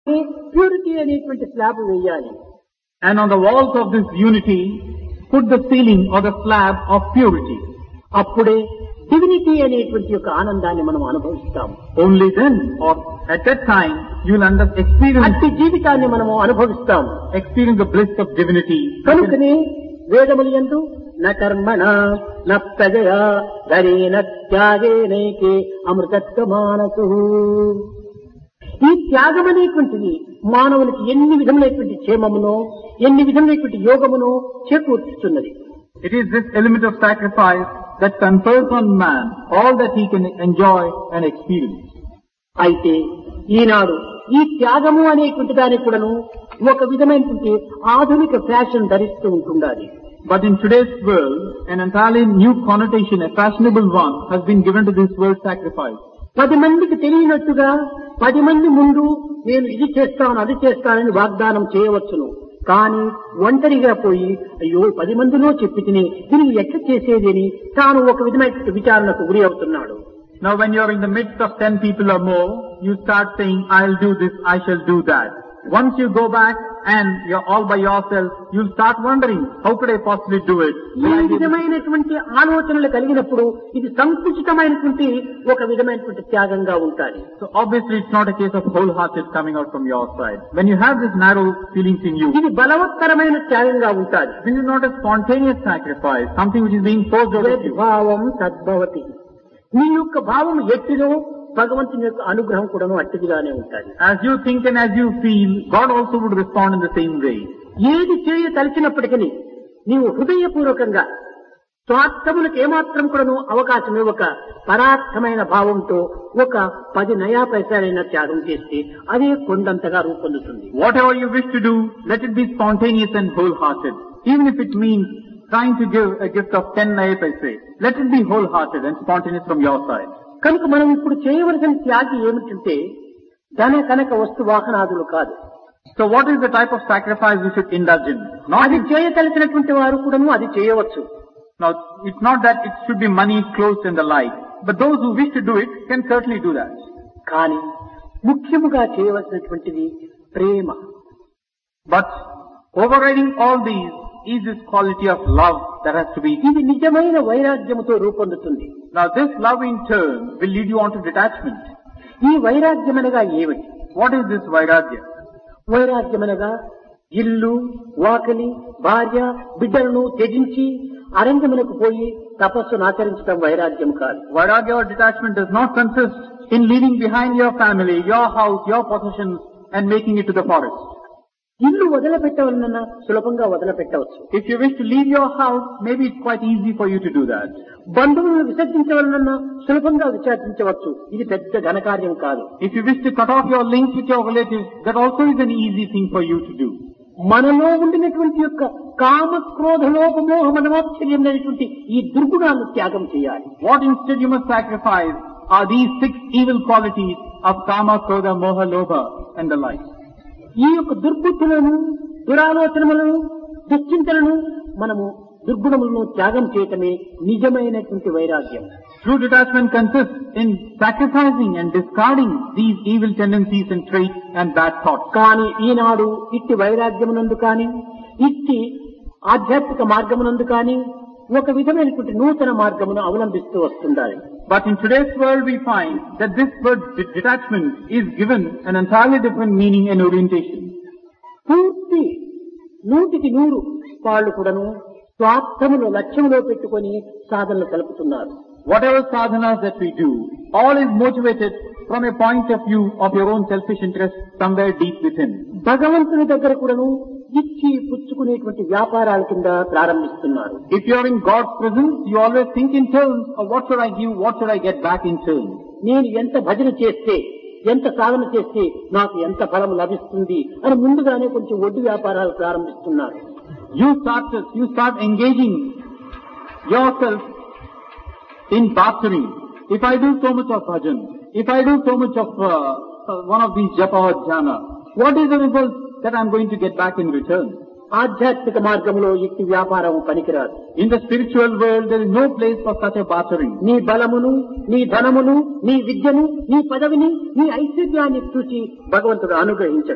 Purity అనేటువంటి slab వేయాలి. And on the walls of this unity, put the ceiling or the slab of purity. అప్పుడే divinity అనేటువంటి యొక్క ఆనందాన్ని మనం అనుభవిస్తాం. Only then, or at that time, you'll experience అట్టి జీవితాన్ని మనము అనుభవిస్తాం. the bliss of divinity. కనుకనే వేదములు యందు న కర్మణ న ప్రజయా ధరేన త్యాగేనైకే అమృతత్వ మానసు. ఈ త్యాగం అనేటువంటిది మానవునికి ఎన్ని విధములైనటువంటి క్షేమమునో ఎన్ని విధములైనటువంటి యోగమునో చేకూర్చుతున్నది. It is this element of sacrifice that confers on man all that he can enjoy and experience. అయితే ఈనాడు ఈ త్యాగము అనేటువంటి దానికి కూడాను ఒక విధమైనటువంటి ఆధునిక ఫ్యాషన్ ధరిస్తూ ఉంటుండాలి. But in today's world, an entirely new connotation, a fashionable one, has been given to this word sacrifice. 10 మందికి తెలియనట్టుగా 10 మంది ముందు నేను ఇది చేస్తాను అది చేస్తానని వాగ్దానం చేయవచ్చును. కానీ ఒంటరిగా పోయి అయ్యో 10 మందిలో చెప్పి తిని దీన్ని ఎట్లా చేసేది అని తాను ఒక విధమైన విచారణకు గురి అవుతున్నాడు. Now when you are in the midst of 10 people or more, you start saying, I'll do this, I shall do that. Once you go back and you're all by yourself, you'll start wondering, how could I possibly do it? ఈ విధమైనటువంటి ఆలోచనలు కలిగినప్పుడు ఇది సంకుచితమైనటువంటి ఒక విధమైనటువంటి త్యాగంగా ఉంటుంది. So obviously it's not a case of wholehearted coming out from your side. When you have this narrow feelings in you, ఇది బలవత్తరమైన త్యాగంగా ఉంటుంది. this is not a spontaneous sacrifice, something which is being forced out of you. భావం తద్భవతి. నీ యొక్క భావం ఎట్టిదో భగవంతుని యొక్క అనుగ్రహం కూడా అట్టిదిగానే ఉంటుంది. As you think and as you feel, God also would respond in the same way. ఏది చేయ తలచినప్పటికీ నీవు హృదయపూర్వకంగా స్వార్థములకు ఏమాత్రం కూడా అవకాశం ఇవ్వక పరార్థమైన భావంతో ఒక 10 నయా పైసలైన త్యాగం చేస్తే అదే కొండంతగా రూపొందుతుంది. Whatever you wish to do, let it be spontaneous and wholehearted. Even if it means trying to give a gift of 10 naya paise, let it be wholehearted and spontaneous from your side. కనుక మనం ఇప్పుడు చేయవలసిన త్యాగి ఏమిటంటే ధన కనక వస్తు వాహనాదులు కాదు. So what is the type of sacrifice we should indulge in? అది చేయగలిగినటువంటి వారు కూడాను అది చేయవచ్చు. Now it's not that it should be money, clothes and the like, but those who wish to do it can certainly do that. కానీ ముఖ్యముగా చేయవలసినటువంటిది ప్రేమ. But overriding all these is this quality of love that has to be. ఇది నిజమైన వైరాగ్యముతో రూపొందుతుంది. Now this love in turn will lead you on to detachment. ఈ వైరాగ్యమనగా ఏమిటి? What is this vairagya? వైరాగ్యమనగా ఇల్లు వాకిలి భార్య బిడ్డలను త్యజించి అరణ్యమునకు పోయి తపస్సును ఆచరించడం వైరాగ్యం కాదు. Vairagya or detachment does not consist in leaving behind your family, your house, your possessions and making it to the forest. ఇల్లు వదిలిపెట్టవలనన్నా సులభంగా వదిలిపెట్టవచ్చు. If you wish to leave your house, maybe it's quite easy for you to do that. బంధువులను విసర్జించవలనన్నా సులభంగా విసర్జించవచ్చు. ఇది పెద్ద ఘనకార్యం కాదు. If you wish to cut off your links with your relatives, that also is an easy thing for you to do. మనలో ఉండినటువంటి యొక్క కామ క్రోధ లోభ మోహ మనమాశ్చర్యం అనేటువంటి ఈ దుర్గుణాలను త్యాగం చేయాలి. What instead you must sacrifice are these 6 evil qualities of kama, krodha, moha, lobha and the like. ఈ యొక్క దుర్బుద్ధులను దురాలోచనలను దుశ్చింతలను మనము దుర్గుణములను త్యాగం చేయటమే నిజమైనటువంటి వైరాగ్యం. True detachment consists in sacrificing and discarding these evil tendencies and traits and bad thoughts. కానీ ఈనాడు ఇట్టి వైరాగ్యమునందు కానీ ఇట్టి ఆధ్యాత్మిక మార్గమునందు కానీ ఒక విధమైనటువంటి నూతన మార్గమును అవలంబిస్తూ వస్తుండాలి. But in today's world we find that this word detachment is given an entirely different meaning and orientation. పూర్తి 100% వాళ్ళు కూడాను స్వార్థమును లక్ష్యములో పెట్టుకొని సాధనలు కలుపుతున్నారు. Whatever sadhanas that we do, all is motivated from a point of view of your own selfish interest somewhere deep within. భగవంతుని దగ్గర కూడాను ఇచ్చి పుచ్చుకునేటువంటి వ్యాపారాల కింద ప్రారంభిస్తున్నారు. If you are in God's presence, you always think in terms of what should I give, what should I get back in turn. నేను ఎంత భజన చేస్తే ఎంత సాధన చేస్తే నాకు ఎంత ఫలం లభిస్తుంది అని ముందుగానే కొంచెం వడ్డీ వ్యాపారాలు ప్రారంభిస్తున్నారు. You start engaging yourself in bartering. If I do so much of bhajan, if I do so much of one of these japa or jhana, what is the result that I am going to get back in return? ఆధ్యాత్మిక మార్గంలో ఇట్టి వ్యాపారం పనికిరాదు. In the spiritual world, there is no place for such a bartering. నీ బలమును, నీ ధనమును, నీ విద్యను, నీ పదవిని, నీ ఐశ్వర్యాన్ని చూసి భగవంతుడు అనుగ్రహించడు.